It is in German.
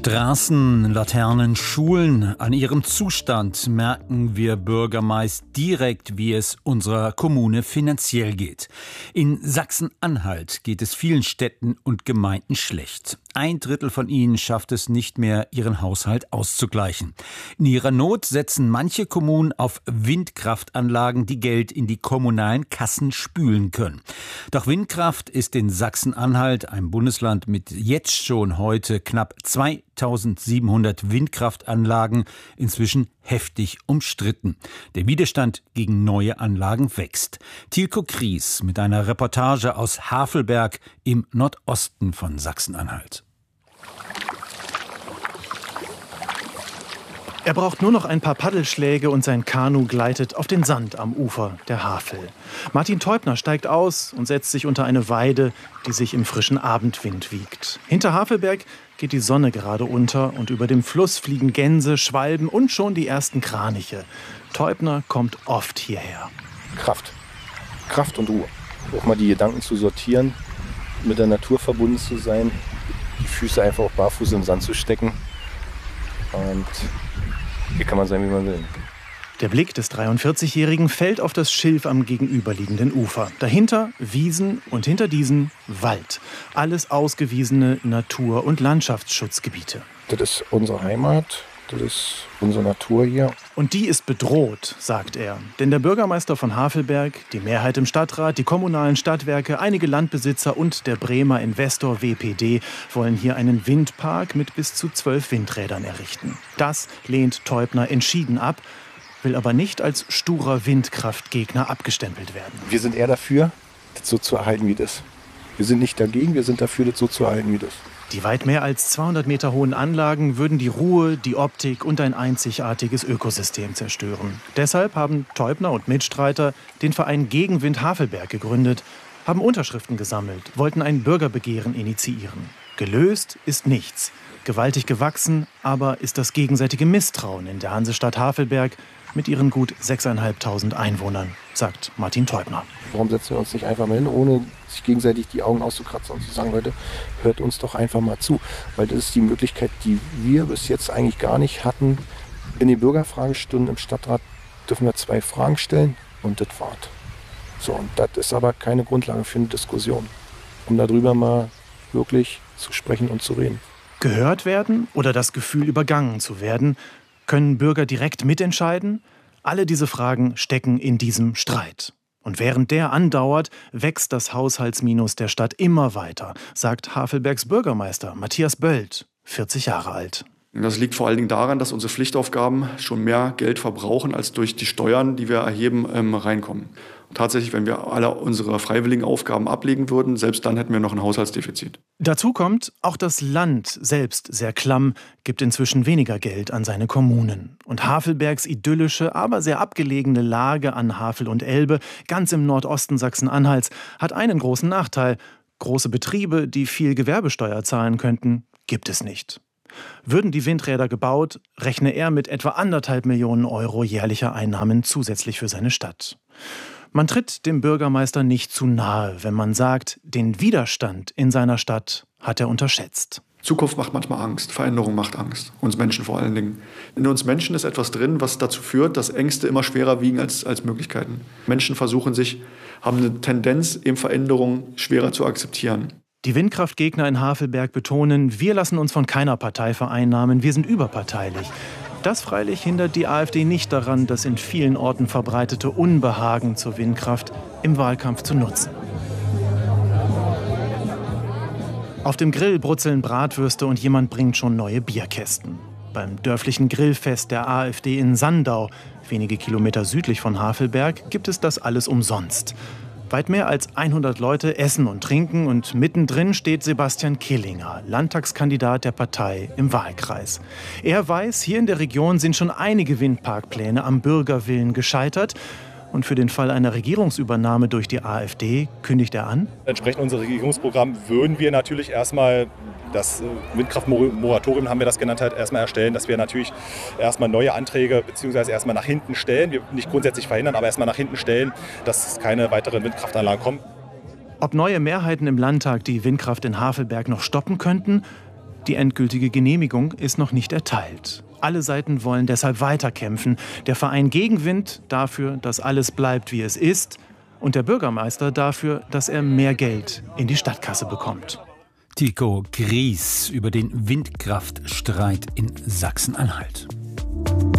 Straßen, Laternen, Schulen, an ihrem Zustand merken wir Bürger meist direkt, wie es unserer Kommune finanziell geht. In Sachsen-Anhalt geht es vielen Städten und Gemeinden schlecht. 1/3 von ihnen schafft es nicht mehr, ihren Haushalt auszugleichen. In ihrer Not setzen manche Kommunen auf Windkraftanlagen, die Geld in die kommunalen Kassen spülen können. Doch Windkraft ist in Sachsen-Anhalt, einem Bundesland mit jetzt schon heute knapp 2700 Windkraftanlagen, inzwischen heftig umstritten. Der Widerstand gegen neue Anlagen wächst. Tilko Kries mit einer Reportage aus Havelberg im Nordosten von Sachsen-Anhalt. Er braucht nur noch ein paar Paddelschläge und sein Kanu gleitet auf den Sand am Ufer der Havel. Martin Teubner steigt aus und setzt sich unter eine Weide, die sich im frischen Abendwind wiegt. Hinter Havelberg geht die Sonne gerade unter und über dem Fluss fliegen Gänse, Schwalben und schon die ersten Kraniche. Teubner kommt oft hierher. Kraft und Ruhe. Auch mal die Gedanken zu sortieren, mit der Natur verbunden zu sein, die Füße einfach auch barfuß im Sand zu stecken. Und hier kann man sein, wie man will. Der Blick des 43-Jährigen fällt auf das Schilf am gegenüberliegenden Ufer. Dahinter Wiesen und hinter diesen Wald. Alles ausgewiesene Natur- und Landschaftsschutzgebiete. Das ist unsere Heimat, das ist unsere Natur hier. Und die ist bedroht, sagt er. Denn der Bürgermeister von Havelberg, die Mehrheit im Stadtrat, die kommunalen Stadtwerke, einige Landbesitzer und der Bremer Investor WPD wollen hier einen Windpark mit bis zu 12 Windrädern errichten. Das lehnt Teubner entschieden ab, will aber nicht als sturer Windkraftgegner abgestempelt werden. Wir sind eher dafür, das so zu erhalten, wie das ist. Wir sind nicht dagegen, wir sind dafür, das so zu erhalten, wie das ist. Die weit mehr als 200 Meter hohen Anlagen würden die Ruhe, die Optik und ein einzigartiges Ökosystem zerstören. Deshalb haben Teubner und Mitstreiter den Verein Gegenwind Havelberg gegründet, haben Unterschriften gesammelt, wollten ein Bürgerbegehren initiieren. Gelöst ist nichts. Gewaltig gewachsen aber ist das gegenseitige Misstrauen in der Hansestadt Havelberg mit ihren gut 6.500 Einwohnern, sagt Martin Teubner. Warum setzen wir uns nicht einfach mal hin, ohne sich gegenseitig die Augen auszukratzen und zu sagen, Leute, hört uns doch einfach mal zu. Weil das ist die Möglichkeit, die wir bis jetzt eigentlich gar nicht hatten. In den Bürgerfragestunden im Stadtrat dürfen wir 2 Fragen stellen und das war's. So, und das ist aber keine Grundlage für eine Diskussion, um darüber mal wirklich zu sprechen und zu reden. Gehört werden oder das Gefühl, übergangen zu werden? Können Bürger direkt mitentscheiden? Alle diese Fragen stecken in diesem Streit. Und während der andauert, wächst das Haushaltsminus der Stadt immer weiter, sagt Havelbergs Bürgermeister Matthias Böld, 40 Jahre alt. Das liegt vor allen Dingen daran, dass unsere Pflichtaufgaben schon mehr Geld verbrauchen, als durch die Steuern, die wir erheben, reinkommen. Und tatsächlich, wenn wir alle unsere freiwilligen Aufgaben ablegen würden, selbst dann hätten wir noch ein Haushaltsdefizit. Dazu kommt, auch das Land selbst sehr klamm, gibt inzwischen weniger Geld an seine Kommunen. Und Havelbergs idyllische, aber sehr abgelegene Lage an Havel und Elbe, ganz im Nordosten Sachsen-Anhalts, hat einen großen Nachteil. Große Betriebe, die viel Gewerbesteuer zahlen könnten, gibt es nicht. Würden die Windräder gebaut, rechne er mit etwa 1,5 Millionen Euro jährlicher Einnahmen zusätzlich für seine Stadt. Man tritt dem Bürgermeister nicht zu nahe, wenn man sagt, den Widerstand in seiner Stadt hat er unterschätzt. Zukunft macht manchmal Angst, Veränderung macht Angst, uns Menschen vor allen Dingen. In uns Menschen ist etwas drin, was dazu führt, dass Ängste immer schwerer wiegen als Möglichkeiten. Menschen haben eine Tendenz, eben Veränderungen schwerer zu akzeptieren. Die Windkraftgegner in Havelberg betonen, wir lassen uns von keiner Partei vereinnahmen, wir sind überparteilich. Das freilich hindert die AfD nicht daran, das in vielen Orten verbreitete Unbehagen zur Windkraft im Wahlkampf zu nutzen. Auf dem Grill brutzeln Bratwürste und jemand bringt schon neue Bierkästen. Beim dörflichen Grillfest der AfD in Sandau, wenige Kilometer südlich von Havelberg, gibt es das alles umsonst. Weit mehr als 100 Leute essen und trinken und mittendrin steht Sebastian Killinger, Landtagskandidat der Partei im Wahlkreis. Er weiß, hier in der Region sind schon einige Windparkpläne am Bürgerwillen gescheitert. Und für den Fall einer Regierungsübernahme durch die AfD kündigt er an: Entsprechend unserem Regierungsprogramm würden wir natürlich erstmal das Windkraftmoratorium, haben wir das genannt, erstmal erstellen, dass wir natürlich erstmal neue Anträge beziehungsweise erstmal nach hinten stellen. Wir nicht grundsätzlich verhindern, aber erstmal nach hinten stellen, dass keine weiteren Windkraftanlagen kommen. Ob neue Mehrheiten im Landtag die Windkraft in Havelberg noch stoppen könnten? Die endgültige Genehmigung ist noch nicht erteilt. Alle Seiten wollen deshalb weiterkämpfen. Der Verein Gegenwind dafür, dass alles bleibt, wie es ist. Und der Bürgermeister dafür, dass er mehr Geld in die Stadtkasse bekommt. Tycho Gries über den Windkraftstreit in Sachsen-Anhalt.